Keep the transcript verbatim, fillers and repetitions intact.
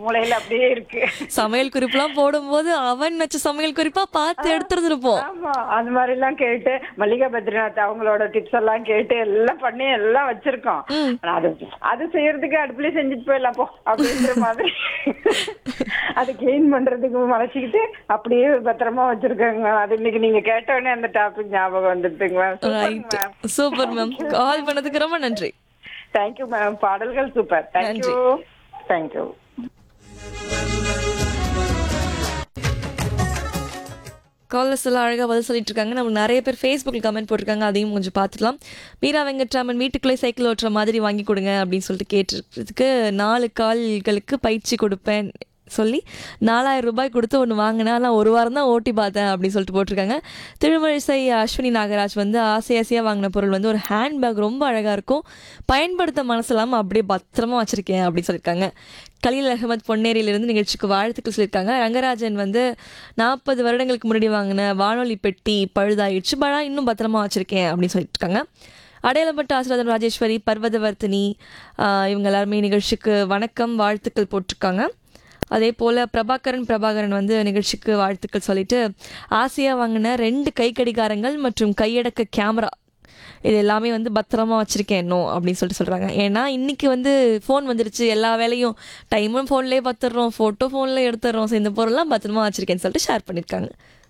மூளையில அப்படியே இருக்கு. சமையல் குறிப்புலாம் போடும்போது அவன் வச்ச சமையல் குறிப்பா பார்த்து எடுத்துருந்துருப்போம். ஆமா அந்த மாதிரி எல்லாம் கேட்டு மல்லிகா பத்ரிநாத் அவங்களோட டிப்ஸ் எல்லாம் கேட்டு எல்லாம் பண்ணி எல்லாம் வச்சிருக்கோம். ம். ஆனா அது அது செய்யறதுக்கு அடுப்புலயே செஞ்சுட்டு போயிடலாம் போ அப்படின்ற மாதிரி அதை கிளீன் பண்றதுக்கு மறைச்சிக்கிட்டு அப்படியே பத்திரமா வச்சிருக்கேங்க. அது இன்னைக்கு நீங்க கேட்டோடனே அந்த டாபிக் ஞாபகம் வந்துட்டுங்க மேம். ரைட். Super ma'am. கால் பண்ணதுக்கு ரொம்ப நன்றி. Thank you ma'am. பாடல்கள் சூப்பர். Thank you thank you. காலர்ஸ் எல்லாம் அழகாக பதில் சொல்லிட்டு இருக்காங்க. நம்ம நிறைய பேர் ஃபேஸ்புக்கில் கமெண்ட் போட்டிருக்காங்க, அதையும் கொஞ்சம் பார்த்துக்கலாம். மீரா வெங்கட்ராமன் வீட்டுக்குள்ளே சைக்கிள் ஓட்டுற மாதிரி வாங்கி கொடுங்க அப்படின்னு சொல்லிட்டு கேட்டிருக்கிறதுக்கு, நாலு கால்களுக்கு பயிற்சி கொடுப்பேன் சொல்லி நாலாயிரம் ரூபாய் கொடுத்து ஒன்று வாங்கினேன், ஆனால் ஒரு வாரம் தான் ஓட்டி பார்த்தேன் அப்படின்னு சொல்லிட்டு போட்டிருக்காங்க. திருமழிசை அஸ்வினி நாகராஜ் வந்து ஆசை ஆசையாக வாங்கின பொருள் வந்து ஒரு ஹேண்ட்பேக், ரொம்ப அழகாக இருக்கும், பயன்படுத்த மனசு இல்லாமல் அப்படியே பத்திரமா வச்சுருக்கேன் அப்படின்னு சொல்லியிருக்காங்க. கலீல் அகமது பொன்னேரியிலிருந்து நிகழ்ச்சிக்கு வாழ்த்துக்கள் சொல்லியிருக்காங்க. ரங்கராஜன் வந்து நாற்பது வருடங்களுக்கு முன்னாடி வாங்கின வானொலி பெட்டி பழுதாயிடுச்சு, பழா இன்னும் பத்திரமா வச்சுருக்கேன் அப்படின்னு சொல்லிட்டு இருக்காங்க. அடையாளப்பட்ட ஆசிரியர் ராஜேஸ்வரி, பர்வதவர்த்தினி, இவங்க எல்லாருமே நிகழ்ச்சிக்கு வணக்கம் வாழ்த்துக்கள் போட்டிருக்காங்க. அதே போல் பிரபாகரன் பிரபாகரன் வந்து நிகழ்ச்சிக்கு வாழ்த்துக்கள் சொல்லிட்டு, ஆசையாக வாங்கின ரெண்டு கை கடிகாரங்கள் மற்றும் கையடக்க கேமரா இது எல்லாமே வந்து பத்திரமா வச்சுருக்கேன் இன்னும் அப்படின்னு சொல்லிட்டு சொல்கிறாங்க. ஏன்னா இன்றைக்கி வந்து ஃபோன் வந்துருச்சு, எல்லா வேலையும் டைமும் ஃபோன்லேயே பார்த்துடுறோம், ஃபோட்டோ ஃபோனில் எடுத்துடுறோம், ஸோ இந்த பொருள்லாம் பத்திரமா வச்சுருக்கேன்னு சொல்லிட்டு ஷேர் பண்ணியிருக்காங்க.